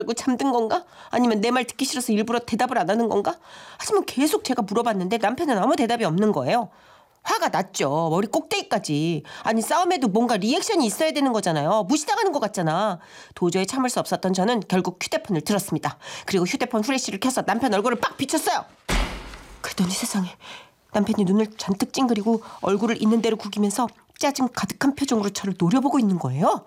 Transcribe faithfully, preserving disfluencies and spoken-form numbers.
알고 잠든 건가? 아니면 내 말 듣기 싫어서 일부러 대답을 안 하는 건가? 하지만 계속 제가 물어봤는데 남편은 아무 대답이 없는 거예요. 화가 났죠. 머리 꼭대기까지. 아니 싸움에도 뭔가 리액션이 있어야 되는 거잖아요. 무시당하는 것 같잖아. 도저히 참을 수 없었던 저는 결국 휴대폰을 들었습니다. 그리고 휴대폰 후레쉬를 켜서 남편 얼굴을 빡 비췄어요. 그랬더니 세상에 남편이 눈을 잔뜩 찡그리고 얼굴을 있는 대로 구기면서 짜증 가득한 표정으로 저를 노려보고 있는 거예요.